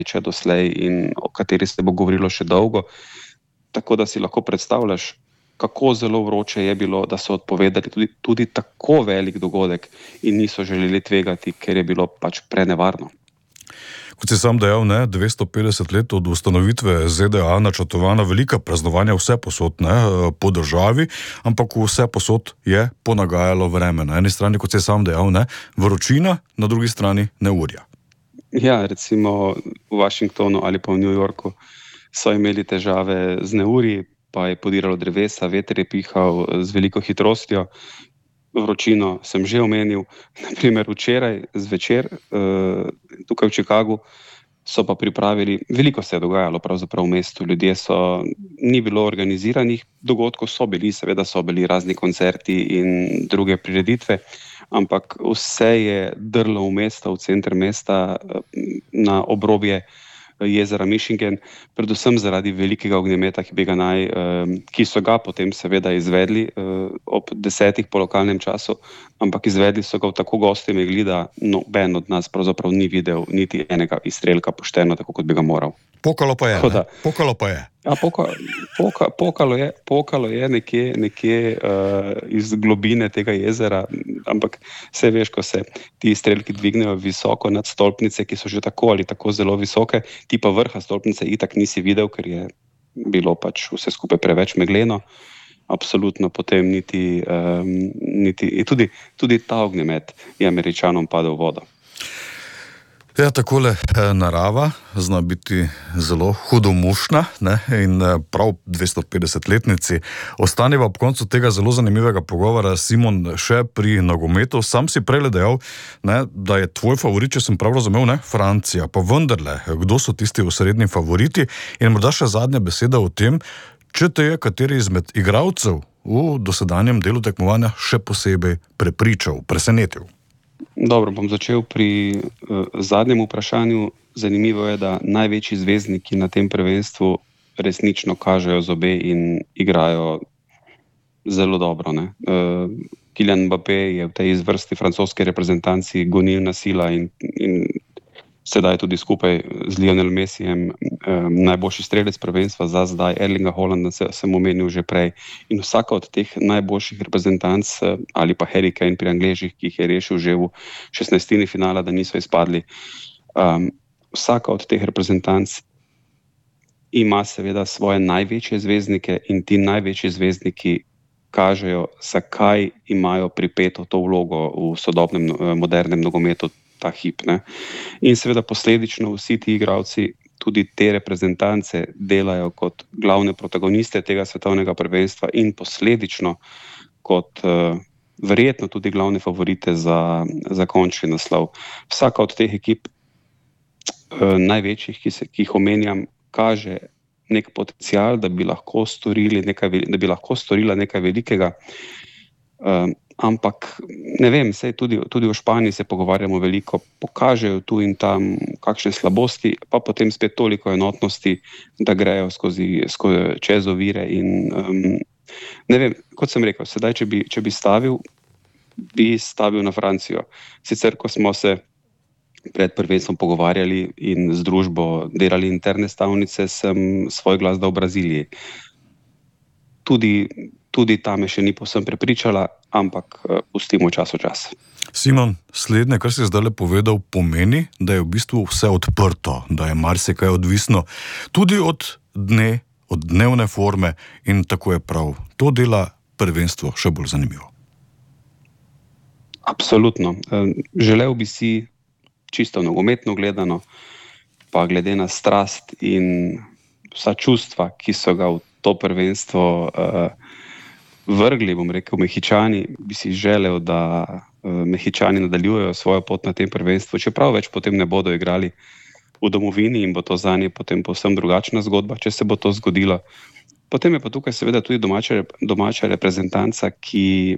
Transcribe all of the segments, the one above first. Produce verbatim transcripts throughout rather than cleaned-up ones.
največja doslej in o kateri se bo govorilo še dolgo. Tako da si lahko predstavljaš, kako zelo vroče je bilo, da so odpovedali tudi, tudi tako velik dogodek in niso želeli tvegati, ker je bilo pač prenevarno. Kot si sam dejal, ne, dvesto petdeset let od ustanovitve Z D A načrtovana velika praznovanja vse posod, ne, po državi, ampak vse posod je ponagajalo vreme. Na eni strani, kot si sam dejal, ne, vročina, na drugi strani neurja. Ja, recimo v Washingtonu ali pa v New Yorku so imeli težave z neurji, pa je podiralo drevesa, veter je pihal z veliko hitrostjo. Vročino sem že omenil, naprimer včeraj zvečer tukaj v Chicagu so pa pripravili, veliko se je dogajalo pravzaprav v mestu, ljudje so, ni bilo organiziranih dogodkov, so bili, seveda so bili razni koncerti in druge prireditve, ampak vse je drlo v mesto, v center mesta, na obrobje jezera Michigan, predvsem zaradi velikega ognjemeta, ki bi ga naj, ki so ga potem seveda izvedli ob desetih po lokalnem času, ampak izvedli so ga v tako gosti megli, da noben od nas pravzaprav ni videl niti enega izstrelka pošteno, tako kot bi ga moral. Pokalo pa je, da, pokalo pa je. Ja, poka, poka, pokalo je, pokalo je nekje, nekje uh, iz globine tega jezera, ampak vse veš, ko se ti strelki dvignejo visoko nad stolpnice, ki so že tako ali tako zelo visoke, ti pa vrha stolpnice itak nisi videl, ker je bilo pač vse skupaj preveč megleno, absolutno potem niti, um, niti tudi, tudi ta ognjemet je Američanom padel v vodo. Ja, takole narava zna biti zelo hudomušna, ne, in prav dvestopetdesetletnici. Ostaneva ob koncu tega zelo zanimivega pogovora, Simon, še pri nogometu. Sam si prej dejal, ne, da je tvoj favorit, če sem prav razumel, ne, Francija. Pa vendarle, kdo so tisti osrednji favoriti? In morda še zadnja beseda o tem, če te je kateri izmed igralcev v dosedanjem delu tekmovanja še posebej prepričal, presenetil. Dobro, bom začel pri uh, zadnjem vprašanju. Zanimivo je, da največji zvezdniki na tem prvenstvu resnično kažejo zobe in igrajo zelo dobro. Ne? Uh, Kylian Mbappé je v tej izvrsti francoske reprezentanci gonilna sila in, in sedaj tudi skupaj z Lionel Messijem um, najboljši strelec prvenstva za zdaj, Erlinga Haalanda se, sem omenil že prej. In vsaka od teh najboljših reprezentanc uh, ali pa Harry Kane pri Angležih, ki jih je rešil že v šestnajstini finala, da niso izpadli. Um, vsaka od teh reprezentanc ima seveda svoje največje zvezdnike in ti največji zvezdniki kažejo, zakaj imajo pripeto to vlogo v sodobnem, modernem nogometu ta hip. Ne? In seveda posledično vsi ti igralci, tudi te reprezentance delajo kot glavne protagoniste tega svetovnega prvenstva in posledično kot uh, verjetno tudi glavne favorite za, za končni naslov. Vsaka od teh ekip uh, največjih, ki, se, ki jih omenjam, kaže nek potencial, da bi lahko storili nekaj, da bi lahko storila nekaj velikega. Uh, ampak ne vem, sej tudi, tudi v Španiji se pogovarjamo veliko, pokažejo tu in tam kakšne slabosti, pa potem spet toliko enotnosti, da grejo skozi, skozi čez ovire in um, ne vem, kot sem rekel, sedaj, če bi, če bi stavil, bi stavil na Francijo. Sicer, ko smo se pred prvenstvom pogovarjali in z družbo delali interne stavnice, sem svoj glas dal v Braziliji. Tudi Tudi ta me še ni povsem prepričala, ampak pustimo čas v čas. Simon, slednje, kar si zdaj povedal, pomeni, da je v bistvu vse odprto, da je marsikaj odvisno tudi od dne, od dnevne forme in tako je prav. To dela prvenstvo še bolj zanimivo. Absolutno. Želel bi si čisto nogometno gledano, pa glede na strast in vsa čustva, ki so ga v to prvenstvo uh, vrgli, bom rekel, Mehičani, bi si želel, da uh, Mehičani nadaljujejo svojo pot na tem prvenstvu, čeprav več potem ne bodo igrali v domovini in bo to zanje potem povsem drugačna zgodba, če se bo to zgodilo. Potem je pa tukaj seveda tudi domača, domača reprezentanca, ki,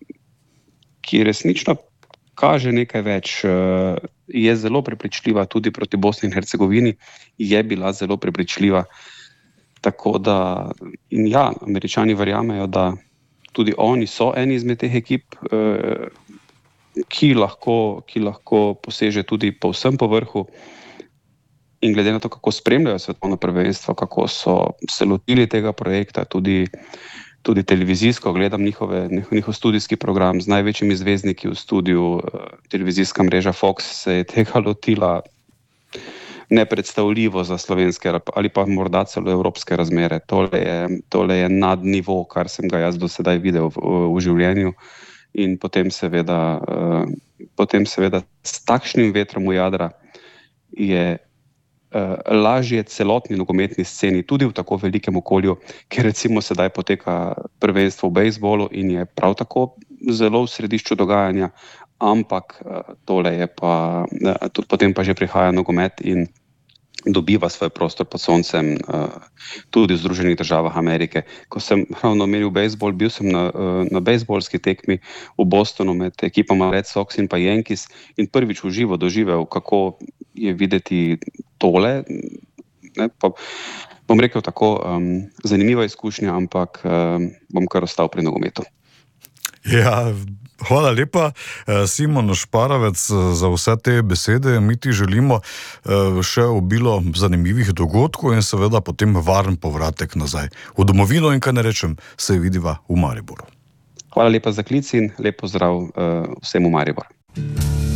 ki resnično kaže nekaj več, uh, je zelo prepričljiva tudi proti Bosni in Hercegovini, je bila zelo prepričljiva. Tako da, in ja, Američani verjamejo, da tudi oni so eni izmed teh ekip, eh, ki, lahko, ki lahko poseže tudi povsem po vrhu. in glede na to, kako spremljajo svetovno prvenstvo, kako so se lotili tega projekta, tudi, tudi televizijsko, gledam njihove, njihov studijski program z največjimi zvezdniki v studiu, televizijska mreža Fox se je tega lotila nepredstavljivo za slovenske ali pa morda celo evropske razmere. Tole je, tole je nadnivo, kar sem ga jaz do sedaj videl v, v življenju. In potem seveda, uh, potem seveda s takšnim vetrom v jadra je uh, lažje celotni nogometni sceni, tudi v tako velikem okolju, ker recimo sedaj poteka prvenstvo v bejzbolu in je prav tako zelo v središču dogajanja, ampak uh, tole je pa, uh, tudi potem pa že prihaja nogomet in dobiva svoj prostor pod soncem uh, tudi v Združenih državah Amerike. Ko sem ravno omenil bejzbol, bil sem na, uh, na bejzbolski tekmi v Bostonu med ekipama Red Sox in pa Yankees in prvič v živo doživel, kako je videti tole. Ne, pa bom rekel tako, um, zanimiva izkušnja, ampak um, bom kar ostal pri nogometu. Ja, hvala lepa, Simon Šparavec, za vse te besede. Mi ti želimo še obilo zanimivih dogodkov in seveda potem varen povratek nazaj v domovino in, kaj ne rečem, se vidiva v Mariboru. Hvala lepa za klic in lep pozdrav vsem v Mariboru.